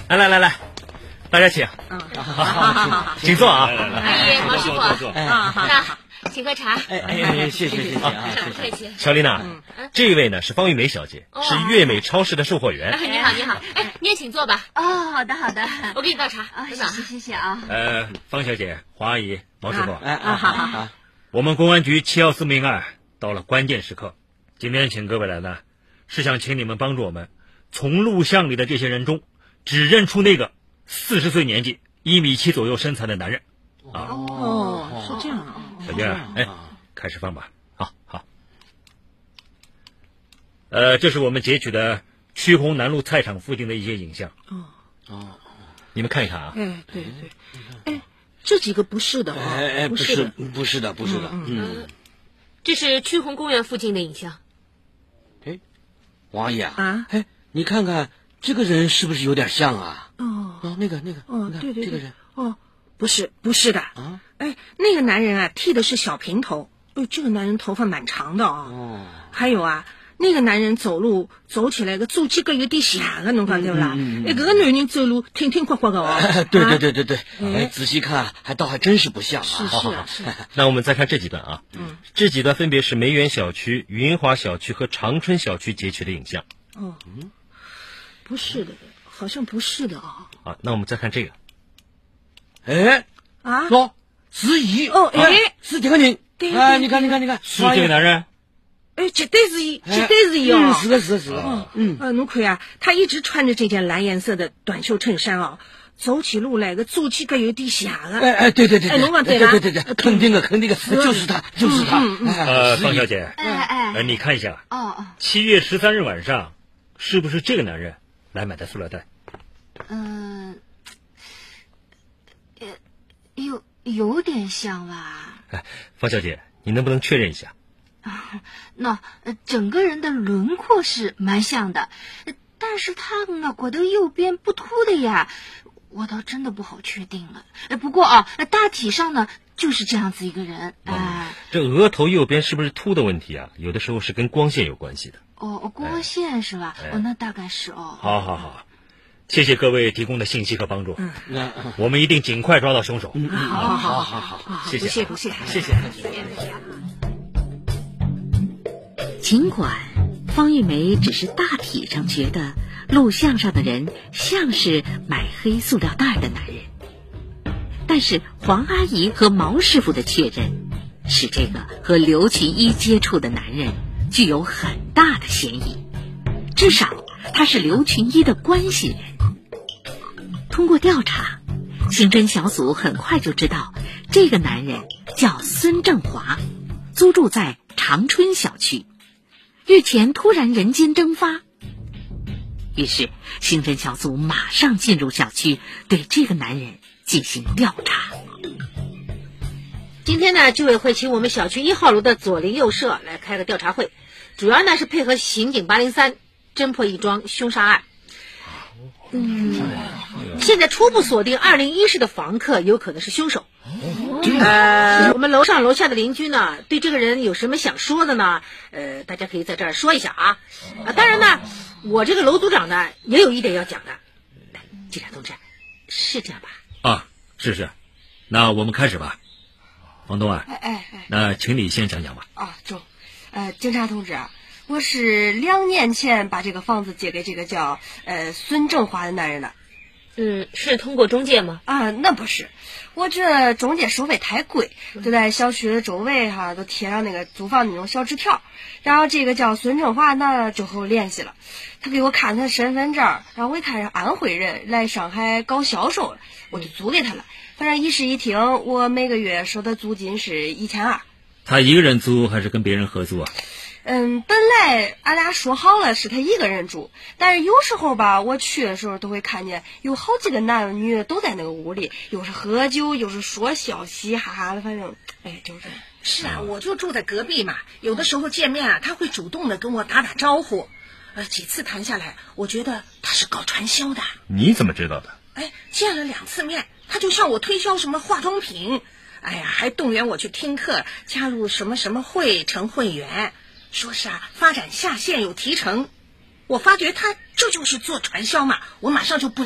来，大家请。 好， 请坐啊。 阿姨，王师傅， 坐。 那请喝茶。 谢谢啊， 不客气。 小丽娜，这位呢是方玉梅小姐，是悦美超市的售货员。 你好，你也请坐吧。 哦，好的， 我给你倒茶。 谢谢啊。 方小姐、黄阿姨、毛师傅， 好。 我们公安局714命案到了关键时刻，今天请各位来呢，是想请你们帮助我们，从录像里的这些人中，只认出那个40岁年纪、1.7米左右身材的男人。 是这样啊。 小娟，开始放吧。好。这是我们截取的曲红南路菜场附近的一些影像。你们看一看啊。 对。这几个不是的啊。 不是的。 这是曲红公园附近的影像。 王阿姨啊，你看看这个人是不是有点像啊？那个， 对， 这个人。 不是的啊。那个男人啊剃的是小平头，这个男人头发蛮长的啊。还有啊，那个男人走路走起来个足迹个有点像的，侬看对不啦？这个男人走路挺挺垮垮的哦。 对，仔细看还真是不像啊。 是。 那我们再看这几段啊。这几段分别是梅园小区、云华小区和长春小区截取的影像。 不是的，好像不是的啊。 那我们再看这个。 说子怡是这个人。你看， 是这个男人。 绝对是一哦。 是的。 侬看啊，他一直穿着这件蓝颜色的短袖衬衫哦，走起路来个足迹个有点像的。 对。 侬讲对啦？ 对，肯定的，就是他。 方小姐，你看一下。7月13日晚上，是不是这个男人来买的塑料袋？ 有点像吧。 方小姐，你能不能确认一下？ 那整个人的轮廓是蛮像的，但是他额骨头右边不秃的呀，我倒真的不好确定了。不过大体上呢就是这样子一个人。 这额头右边是不是秃的问题啊？有的时候是跟光线有关系的。 光线是吧？那大概是好，谢谢各位提供的信息和帮助。我们一定尽快抓到凶手。 好， 谢谢。 不谢。 尽管方玉梅只是大体上觉得录像上的人像是买黑塑料袋的男人，但是黄阿姨和毛师傅的确认是这个和刘群一接触的男人具有很大的嫌疑，至少他是刘群一的关系人。通过调查，刑侦小组很快就知道这个男人叫孙正华，租住在长春小区，日前突然人间蒸发。于是刑侦小组马上进入小区，对这个男人进行调查。 今天呢，居委会请我们小区1号楼的左邻右舍来开个调查会，主要呢是配合刑警803侦破一桩凶杀案。现在初步锁定201室的房客有可能是凶手。我们楼上楼下的邻居呢，对这个人有什么想说的呢？大家可以在这儿说一下啊。当然呢，我这个楼组长呢也有一点要讲的。警察同志，是这样吧？ 是。那我们开始吧。房东啊，那请你先讲讲吧。 警察同志啊，我是2年前把这个房子借给这个叫孙正华的男人的。 是通过中介吗？ 那不是，我这中介收费太贵，就在小区的周围都贴上那个租房那种小纸条，然后这个叫孙正华呢就和我联系了，他给我看他的身份证，然后我一看是安徽人，来上海搞销售了，我就租给他了。反正一室一厅，我每个月收的租金是1200。 他一个人租还是跟别人合租啊？ 本来俺俩说好了是他一个人住，但是有时候吧，我去的时候都会看见有好几个男的女的都在那个屋里，又是喝酒又是说笑，嘻嘻哈哈的，反正就是。 是啊，我就住在隔壁嘛，有的时候见面他会主动的跟我打招呼。几次谈下来，我觉得他是搞传销的。 你怎么知道的？ 见了2次面，他就向我推销什么化妆品，还动员我去听课，加入什么什么会成会员。说是发展下线有提成，我发觉他这就是做传销嘛，我马上就不